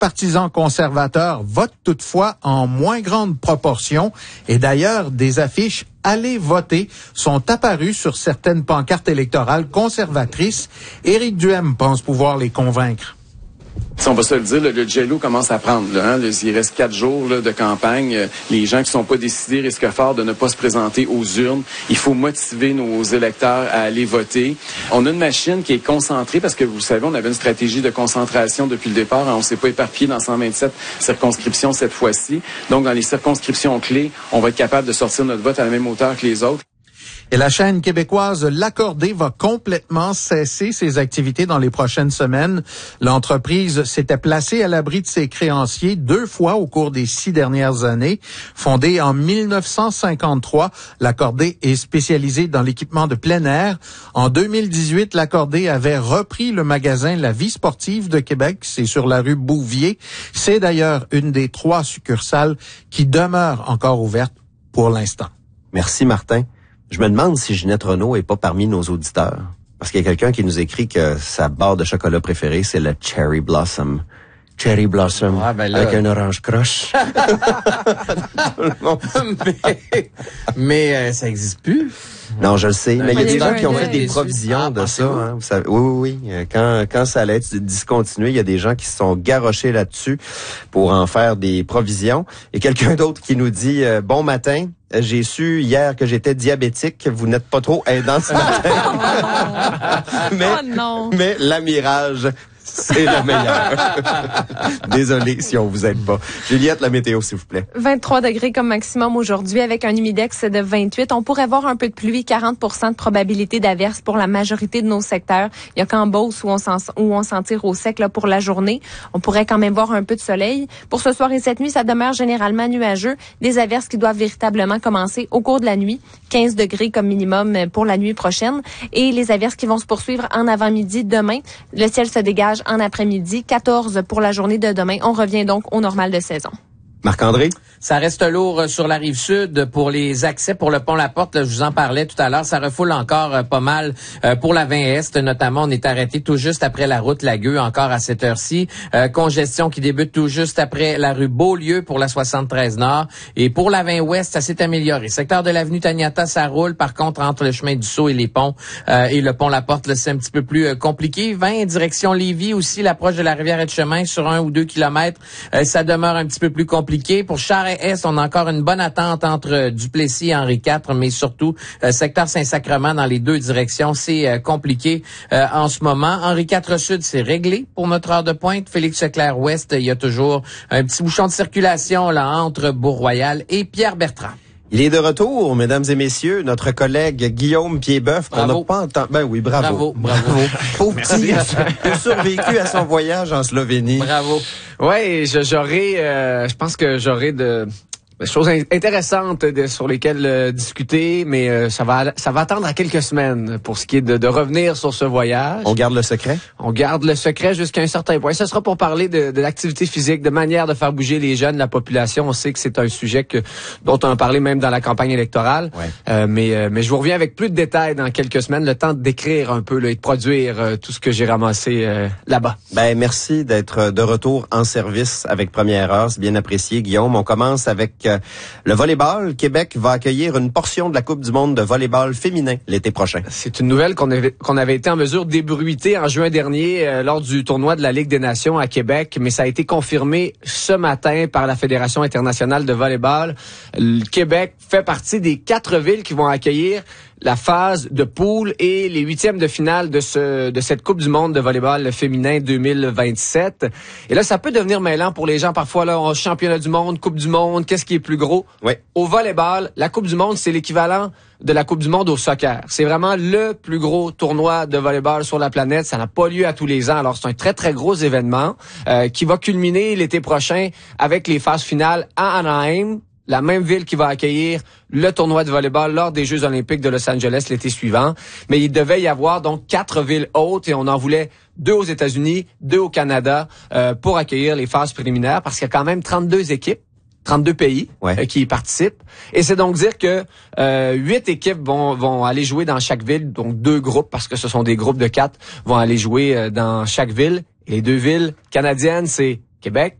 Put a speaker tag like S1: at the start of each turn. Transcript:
S1: partisans conservateurs votent toutefois en moins grande proportion. Et d'ailleurs, des affiches « Allez voter » sont apparues sur certaines pancartes électorales conservatrices. Éric Duhem pense pouvoir les convaincre.
S2: Si on va se le dire, le jello commence à prendre. Là, il reste 4 jours là, de campagne. Les gens qui sont pas décidés risquent fort de ne pas se présenter aux urnes. Il faut motiver nos électeurs à aller voter. On a une machine qui est concentrée parce que, vous savez, on avait une stratégie de concentration depuis le départ. On s'est pas éparpillé dans 127 circonscriptions cette fois-ci. Donc, dans les circonscriptions clés, on va être capable de sortir notre vote à la même hauteur que les autres.
S1: Et la chaîne québécoise L'Accordé va complètement cesser ses activités dans les prochaines semaines. L'entreprise s'était placée à l'abri de ses créanciers 2 fois au cours des 6 dernières années. Fondée en 1953, L'Accordé est spécialisée dans l'équipement de plein air. En 2018, L'Accordé avait repris le magasin La Vie sportive de Québec. C'est sur la rue Bouvier. C'est d'ailleurs une des 3 succursales qui demeure encore ouverte pour l'instant.
S3: Merci, Martin. Je me demande si Ginette Renault est pas parmi nos auditeurs. Parce qu'il y a quelqu'un qui nous écrit que sa barre de chocolat préférée, c'est le Cherry Blossom. Cherry Blossom, ouais, ben là, avec un orange croche.
S4: mais ça existe plus.
S3: Non, je le sais. Mais il y a des gens qui ont fait des provisions de ça. Hein, vous savez, oui. Quand ça allait être discontinué, il y a des gens qui se sont garochés là-dessus pour en faire des provisions. Et quelqu'un d'autre qui nous dit « Bon matin, j'ai su hier que j'étais diabétique. Vous n'êtes pas trop aidant ce matin. Mais l'amirage, c'est le meilleur. Désolé si on vous aide pas. Juliette, la météo, s'il vous plaît.
S5: 23 degrés comme maximum aujourd'hui avec un humidex de 28. On pourrait voir un peu de pluie, 40% de probabilité d'averse pour la majorité de nos secteurs. Il y a qu'en Beauce où on s'en tire au sec là, pour la journée. On pourrait quand même voir un peu de soleil. Pour ce soir et cette nuit, ça demeure généralement nuageux. Des averses qui doivent véritablement commencer au cours de la nuit. 15 degrés comme minimum pour la nuit prochaine. Et les averses qui vont se poursuivre en avant-midi demain. Le ciel se dégage en après-midi, 14 pour la journée de demain. On revient donc au normal de saison.
S3: Marc-André?
S4: Ça reste lourd sur la rive sud pour les accès pour le pont La Porte. Là, je vous en parlais tout à l'heure. Ça refoule encore pas mal pour la 20 Est. Notamment, on est arrêté tout juste après la route Lagueux, encore à cette heure-ci. Congestion qui débute tout juste après la rue Beaulieu pour la 73 Nord. Et pour la 20 Ouest, ça s'est amélioré. Secteur de l'avenue Taniata, ça roule. Par contre, entre le chemin du Sceau et les ponts et le pont La Porte, là, c'est un petit peu plus compliqué. 20 direction Lévis aussi, l'approche de la rivière Etchemin sur 1 ou 2 kilomètres. Ça demeure un petit peu plus compliqué. Pour Charest, on a encore une bonne attente entre Duplessis et Henri IV, mais surtout secteur Saint-Sacrement dans les 2 directions, c'est compliqué en ce moment. Henri IV Sud, c'est réglé pour notre heure de pointe. Félix-Leclerc Ouest, il y a toujours un petit bouchon de circulation là entre Bourg-Royal et Pierre-Bertrand.
S3: Il est de retour, mesdames et messieurs, notre collègue Guillaume Piedboeuf, qu'on n'a pas entendu. Ben oui, bravo. Pauvre petit, il a survécu à son voyage en Slovénie.
S6: Bravo. Ouais, je pense que j'aurai de choses intéressantes sur lesquelles discuter, mais ça va attendre à quelques semaines pour ce qui est de revenir sur ce voyage.
S3: On garde le secret?
S6: On garde le secret jusqu'à un certain point. Ce sera pour parler de l'activité physique, de manière de faire bouger les jeunes, la population. On sait que c'est un sujet dont on a parlé même dans la campagne électorale. Ouais. Mais je vous reviens avec plus de détails dans quelques semaines, le temps de décrire un peu là, et de produire tout ce que j'ai ramassé là-bas.
S3: Ben merci d'être de retour en service avec Première Heure. C'est bien apprécié, Guillaume. On commence avec le volleyball. Québec va accueillir une portion de la Coupe du monde de volleyball féminin l'été prochain.
S6: C'est une nouvelle qu'on avait été en mesure d'ébruiter en juin dernier lors du tournoi de la Ligue des Nations à Québec, mais ça a été confirmé ce matin par la Fédération internationale de volleyball. Le Québec fait partie des 4 villes qui vont accueillir la phase de poule et les 8e de finale de cette Coupe du monde de volleyball féminin 2027. Et là, ça peut devenir mêlant pour les gens. Parfois, là, on championnat du monde, Coupe du monde, qu'est-ce qui est plus gros?
S3: Oui.
S6: Au volleyball, la Coupe du monde, c'est l'équivalent de la Coupe du monde au soccer. C'est vraiment le plus gros tournoi de volleyball sur la planète. Ça n'a pas lieu à tous les ans. Alors, c'est un très, très gros événement qui va culminer l'été prochain avec les phases finales à Anaheim, la même ville qui va accueillir le tournoi de volleyball lors des Jeux olympiques de Los Angeles l'été suivant. Mais il devait y avoir donc 4 villes hôtes et on en voulait 2 aux États-Unis, 2 au Canada pour accueillir les phases préliminaires parce qu'il y a quand même 32 équipes. 32 pays qui y participent. Et c'est donc dire que 8 équipes vont aller jouer dans chaque ville, donc 2 groupes, parce que ce sont des groupes de 4, vont aller jouer dans chaque ville. Et les 2 villes canadiennes, c'est Québec.